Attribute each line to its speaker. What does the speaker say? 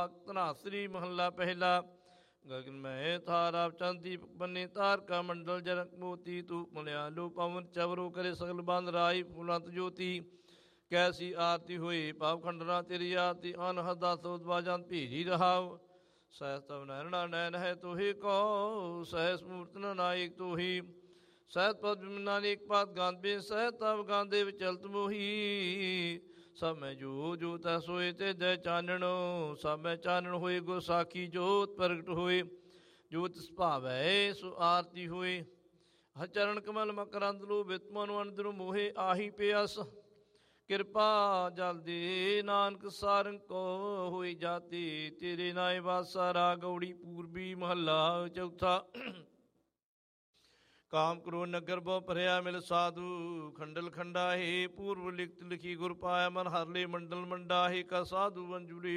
Speaker 1: ਧਨਾਸਰੀ ਮਹੱਲਾ ਪਹਿਲਾ। ਗਗਨ ਮਹਿ ਥਾਰ ਆਪ ਚੰਦ ਦੀਪਕ ਬੰਨੇ ਤਾਰਕਾ ਮੰਡਲ ਜਨਕ ਮੋਤੀ ਧੂਪ ਮਲਿਆਲੋ ਪਵਨ ਚਵਰੋ ਕਰੇ ਸਗਲ ਬੰਦ ਰਾਈ ਫੁਲੰਤ ਜੋਤੀ। ਕੈਸੀ ਆਰਤੀ ਹੋਈ ਪਾਪ ਖੰਡਨਾ ਤੇਰੀ ਆਰਤੀ ਅਨਹਦ ਦਾਸੋਦ ਬਾਜਨ ਭੀਜੀ ਰਹਾਵ। ਸਹਿਸ ਤਵ ਨੈਣਾ ਨੈਣ ਹੈ ਤੋਹੀ ਕੋ ਸਹਿਸ ਮੂਰਤਨ ਨਾਇਕ ਤੋਹੀ। ਸਹਿਤ ਪਦ ਨਾਨੇਕ ਪਾਤ ਗਾਂਦੇ ਸਹਿਤ ਤਵ ਗਾਂਦੇ ਵਿਚਲਤ ਮੋਹੀ। ਸਭ ਮੈਂ ਜੋ ਤੈ ਸੋਏ ਤੇ ਜੈ ਚਾਨਣੋ ਸਭ ਮੈਂ ਚਾਨਣ ਹੋਏ ਗੁਰ ਸਾਖੀ ਜੋਤ ਪ੍ਰਗਟ ਹੋਏ। ਜੋ ਤਿਸ ਭਾਵੈ ਸੋ ਆਰਤੀ ਹੋਏ। ਹ ਚਰਨ ਕਮਲ ਮਕਰੰਦ ਲੋ ਬਿਤਮਨ ਅੰਦਰੋਂ ਮੋਹੇ ਆਹੀ ਪਿਆਸ। ਕਿਰਪਾ ਜਲ ਦੇ ਨਾਨਕ ਸਾਰੰਗ ਕੋ ਹੋਈ ਜਾਤੀ। ਤੇਰੇ ਨਾਏ ਵਾਸਾ ਰਾਗ ਗੌੜੀ ਪੂਰਬੀ ਮਹੱਲਾ ਚੌਥਾ। ਕਾਮ ਕ੍ਰੋਧ ਨਗਰ ਬਹੁ ਭਰਿਆ ਮਿਲ ਸਾਧੂ। ਖੰਡਲ ਖੰਡਾਹੇ ਪੂਰਵ ਲਿਖਤ ਲਿਖੀ ਗੁਰ ਪਾਇਆ ਮਨ ਹਰਲੇ ਮੰਡਲ ਮੰਡਾਹੇ ਕਾ ਸਾਧੂ ਮੰਜੂਰੀ